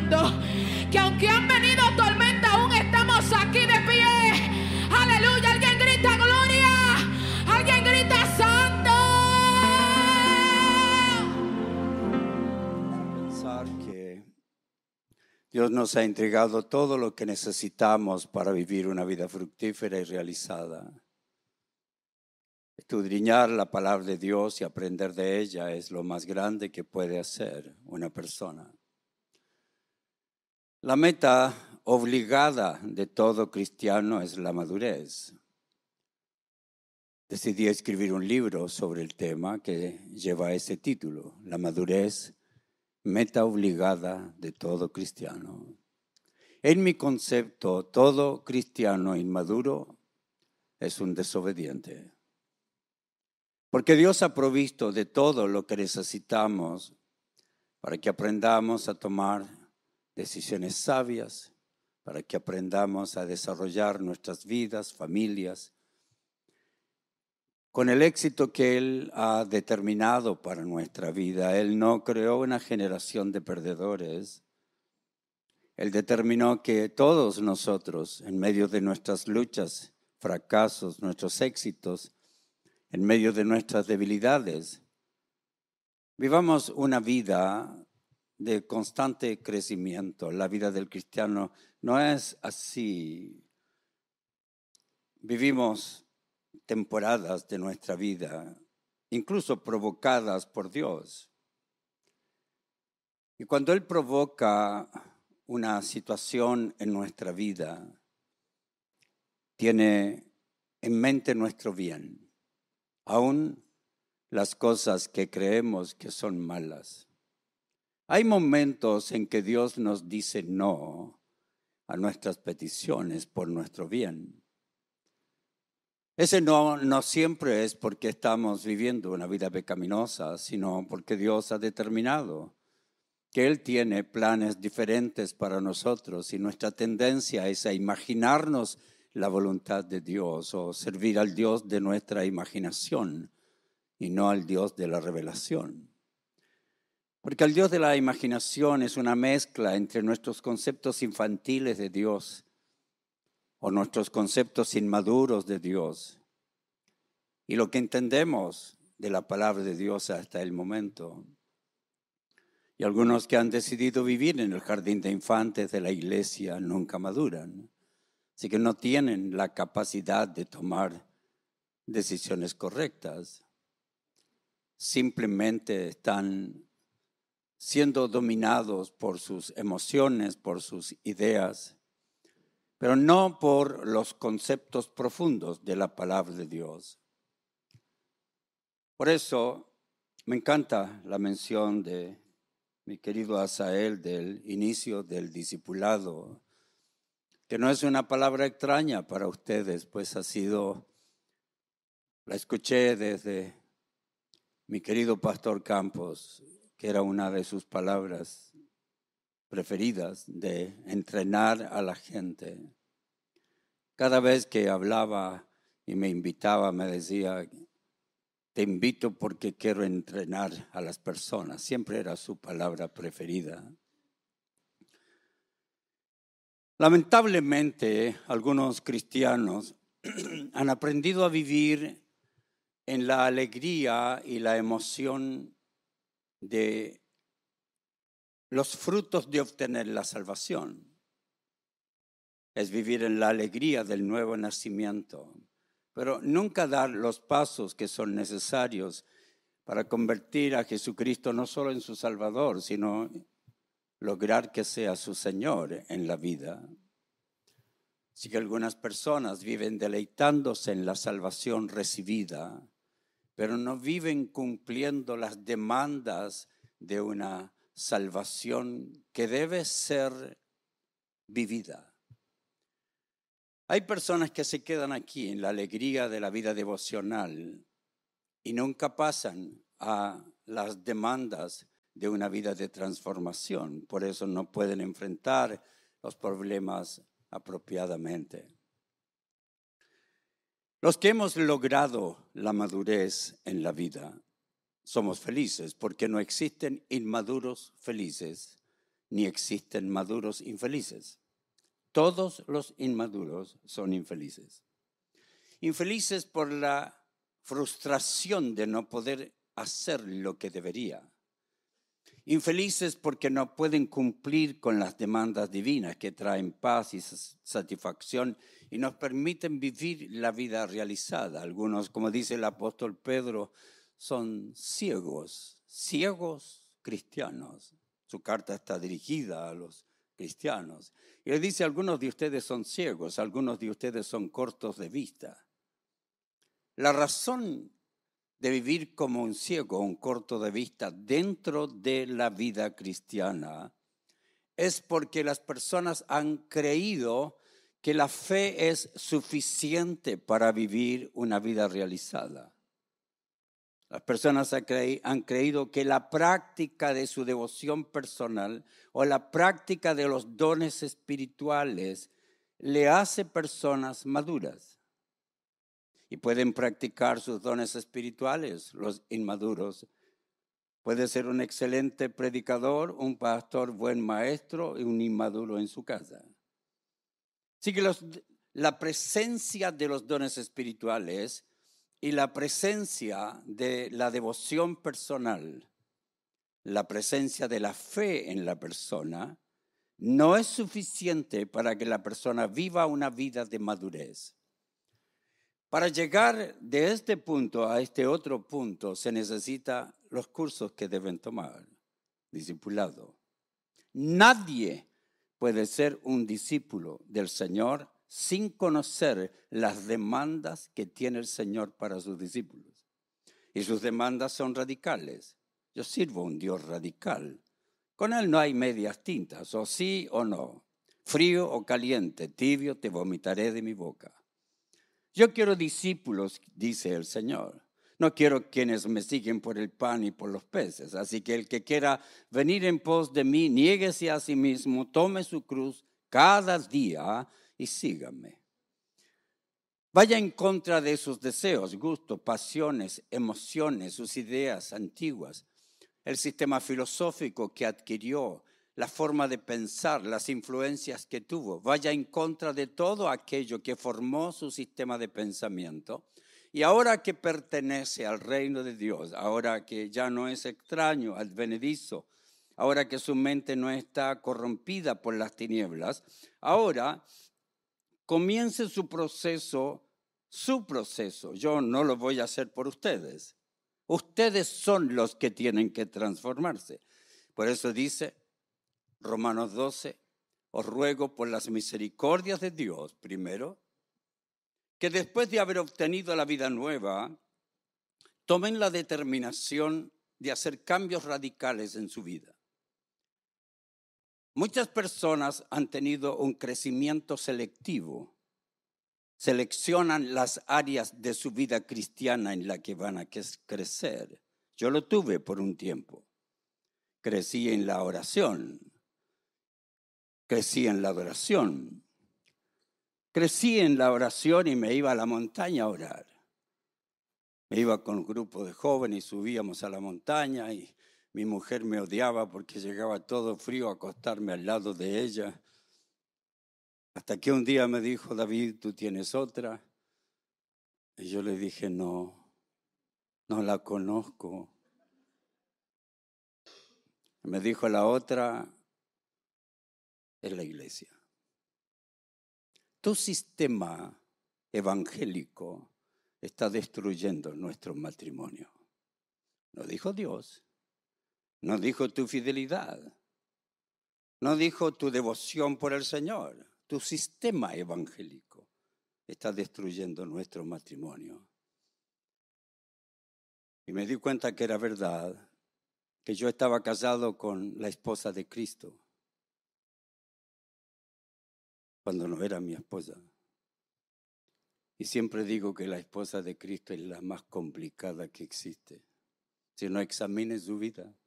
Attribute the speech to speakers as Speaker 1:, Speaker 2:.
Speaker 1: declarando que aunque han venido tormentas, aún estamos aquí de pie. Aleluya, alguien grita gloria, alguien grita santo.
Speaker 2: Pensar que Dios nos ha entregado todo lo que necesitamos para vivir una vida fructífera y realizada. Escudriñar la palabra de Dios y aprender de ella es lo más grande que puede hacer una persona. La meta obligada de todo cristiano es la madurez. Decidí escribir un libro sobre el tema que lleva ese título, La madurez, meta obligada de todo cristiano. En mi concepto, todo cristiano inmaduro es un desobediente. Porque Dios ha provisto de todo lo que necesitamos para que aprendamos a tomar decisiones sabias, para que aprendamos a desarrollar nuestras vidas, familias, con el éxito que Él ha determinado para nuestra vida. Él no creó una generación de perdedores. Él determinó que todos nosotros, en medio de nuestras luchas, fracasos, nuestros éxitos, en medio de nuestras debilidades, vivamos una vida de constante crecimiento. La vida del cristiano no es así. Vivimos temporadas de nuestra vida, incluso provocadas por Dios. Y cuando Él provoca una situación en nuestra vida, tiene en mente nuestro bien. Aún las cosas que creemos que son malas. Hay momentos en que Dios nos dice no a nuestras peticiones por nuestro bien. Ese no siempre es porque estamos viviendo una vida pecaminosa, sino porque Dios ha determinado que Él tiene planes diferentes para nosotros y nuestra tendencia es a imaginarnos la voluntad de Dios o servir al Dios de nuestra imaginación y no al Dios de la revelación. Porque el Dios de la imaginación es una mezcla entre nuestros conceptos infantiles de Dios o nuestros conceptos inmaduros de Dios y lo que entendemos de la palabra de Dios hasta el momento. Y algunos que han decidido vivir en el jardín de infantes de la iglesia nunca maduran. Así que no tienen la capacidad de tomar decisiones correctas. Simplemente están siendo dominados por sus emociones, por sus ideas, pero no por los conceptos profundos de la palabra de Dios. Por eso me encanta la mención de mi querido Asael del inicio del discipulado, que no es una palabra extraña para ustedes, pues la escuché desde mi querido pastor Campos, que era una de sus palabras preferidas, de entrenar a la gente. Cada vez que hablaba y me invitaba, me decía, te invito porque quiero entrenar a las personas. Siempre era su palabra preferida. Lamentablemente, algunos cristianos han aprendido a vivir en la alegría y la emoción de los frutos de obtener la salvación. Es vivir en la alegría del nuevo nacimiento, pero nunca dar los pasos que son necesarios para convertir a Jesucristo no solo en su Salvador, sino lograr que sea su Señor en la vida. Así que algunas personas viven deleitándose en la salvación recibida, pero no viven cumpliendo las demandas de una salvación que debe ser vivida. Hay personas que se quedan aquí en la alegría de la vida devocional y nunca pasan a las demandas de una vida de transformación. Por eso no pueden enfrentar los problemas apropiadamente. Los que hemos logrado la madurez en la vida somos felices porque no existen inmaduros felices ni existen maduros infelices. Todos los inmaduros son infelices. Infelices por la frustración de no poder hacer lo que debería. Infelices porque no pueden cumplir con las demandas divinas que traen paz y satisfacción y nos permiten vivir la vida realizada. Algunos, como dice el apóstol Pedro, son ciegos cristianos. Su carta está dirigida a los cristianos. Y él dice, algunos de ustedes son ciegos, algunos de ustedes son cortos de vista. La razón de vivir como un ciego, un corto de vista dentro de la vida cristiana es porque las personas han creído que la fe es suficiente para vivir una vida realizada. Las personas han creído que la práctica de su devoción personal o la práctica de los dones espirituales le hace personas maduras. Y pueden practicar sus dones espirituales, los inmaduros. Puede ser un excelente predicador, un pastor, buen maestro y un inmaduro en su casa. Así que la presencia de los dones espirituales y la presencia de la devoción personal, la presencia de la fe en la persona, no es suficiente para que la persona viva una vida de madurez. Para llegar de este punto a este otro punto se necesitan los cursos que deben tomar, discipulado. Nadie puede ser un discípulo del Señor sin conocer las demandas que tiene el Señor para sus discípulos. Y sus demandas son radicales. Yo sirvo a un Dios radical. Con Él no hay medias tintas, o sí o no. Frío o caliente, tibio, te vomitaré de mi boca. Yo quiero discípulos, dice el Señor. No quiero quienes me siguen por el pan y por los peces. Así que el que quiera venir en pos de mí, niéguese a sí mismo, tome su cruz cada día y sígame. Vaya en contra de sus deseos, gustos, pasiones, emociones, sus ideas antiguas, el sistema filosófico que adquirió, la forma de pensar, las influencias que tuvo. Vaya en contra de todo aquello que formó su sistema de pensamiento. Y ahora que pertenece al reino de Dios, ahora que ya no es extraño, advenedizo, ahora que su mente no está corrompida por las tinieblas, ahora comience su proceso. Yo no lo voy a hacer por ustedes. Ustedes son los que tienen que transformarse. Por eso dice Romanos 12, os ruego por las misericordias de Dios, primero, que después de haber obtenido la vida nueva, tomen la determinación de hacer cambios radicales en su vida. Muchas personas han tenido un crecimiento selectivo. Seleccionan las áreas de su vida cristiana en la que van a crecer. Yo lo tuve por un tiempo. Crecí en la oración. Crecí en la adoración. Crecí en la oración y me iba a la montaña a orar. Me iba con un grupo de jóvenes y subíamos a la montaña y mi mujer me odiaba porque llegaba todo frío a acostarme al lado de ella. Hasta que un día me dijo, David, ¿tú tienes otra? Y yo le dije, no la conozco. Me dijo, la otra es la iglesia. Tu sistema evangélico está destruyendo nuestro matrimonio. No dijo Dios, no dijo tu fidelidad, no dijo tu devoción por el Señor. Tu sistema evangélico está destruyendo nuestro matrimonio. Y me di cuenta que era verdad, que yo estaba casado con la esposa de Cristo, cuando no era mi esposa. Y siempre digo que la esposa de Cristo es la más complicada que existe. Si no, examine su vida.